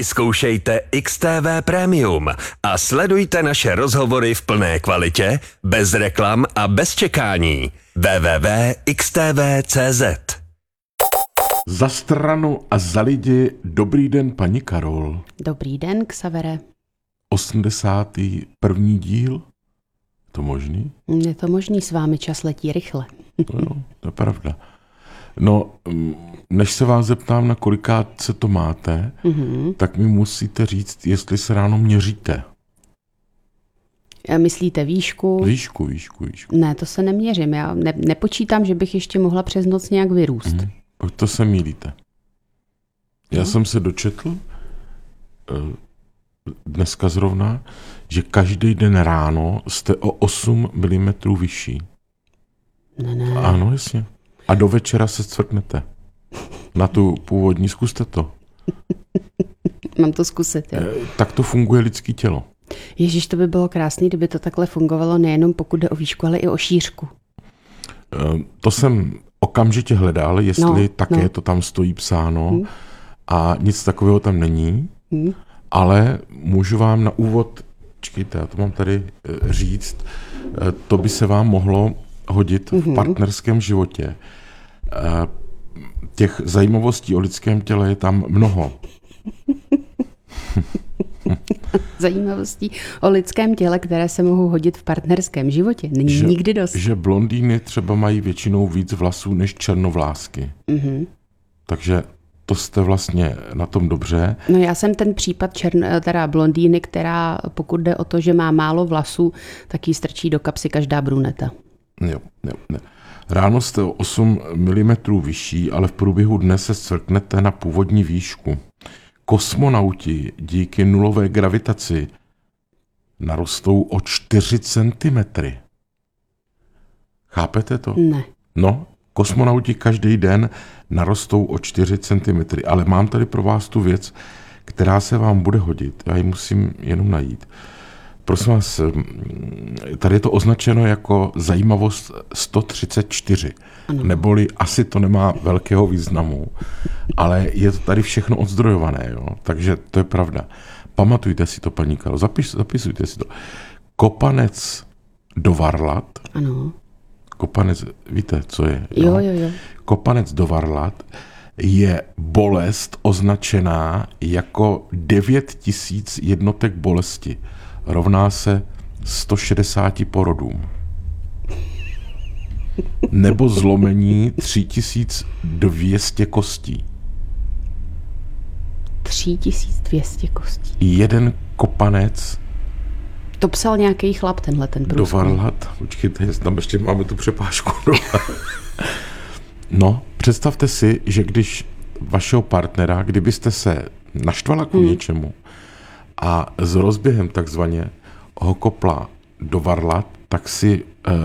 Vyzkoušejte XTV Premium a sledujte naše rozhovory v plné kvalitě, bez reklam a bez čekání. www.xtv.cz. Za stranu a za lidi, dobrý den, paní Karol. Dobrý den, Xavere. 81. díl? To možný? Je to možný, s vámi čas letí rychle. No jo, to je pravda. No, než se vás zeptám, na kolikátce to máte, tak mi musíte říct, jestli se ráno měříte. Myslíte výšku? Výšku. Ne, to se neměřím. Já nepočítám, že bych ještě mohla přes noc nějak vyrůst. To se mýlíte. Já jsem se dočetl dneska zrovna, že každý den ráno jste o 8 mm vyšší. Ne. Ano, jasně. A do večera se cvrknete. Na tu původní, zkuste to. Mám to zkusit, jo. Tak to funguje lidský tělo. Ježíš, to by bylo krásný, kdyby to takhle fungovalo nejenom pokud jde o výšku, ale i o šířku. To jsem okamžitě hledal, jestli také to tam stojí psáno a nic takového tam není, ale můžu vám na úvod, čekejte, já to mám tady říct, to by se vám mohlo hodit v partnerském životě. Těch zajímavostí o lidském těle je tam mnoho. Zajímavostí o lidském těle, které se mohou hodit v partnerském životě. Není nikdy dost. Že blondýny třeba mají většinou víc vlasů než černovlásky. Takže to jste vlastně na tom dobře. No já jsem ten případ teda blondýny, která pokud jde o to, že má málo vlasů, tak jí strčí do kapsy každá bruneta. Jo. Ráno jste o 8 mm vyšší, ale v průběhu dne se zcvrknete na původní výšku. Kosmonauti díky nulové gravitaci narostou o 4 cm. Chápete to? Ne. No, kosmonauti každý den narostou o 4 cm, ale mám tady pro vás tu věc, která se vám bude hodit. Já ji musím jenom najít. Prosím vás, tady je to označeno jako zajímavost 134, neboli asi to nemá velkého významu, ale je to tady všechno odzdrojované, jo? Takže to je pravda. Pamatujte si to, paní Karol, zapisujte si to. Kopanec do Varlat. Ano. Kopanec, víte, co je? Jo. Kopanec do Varlat je bolest označená jako 9000 jednotek bolesti. Rovná se 160 porodům. Nebo zlomení 3200 kostí. 3200 kostí. Jeden kopanec To psal nějaký chlap, ten průzkum. do Varlat. Počkejte, tam ještě máme tu přepážku. No, představte si, že když vašeho partnera, kdybyste se naštvala k něčemu a s rozběhem takzvaně ho kopla do Varlat, tak si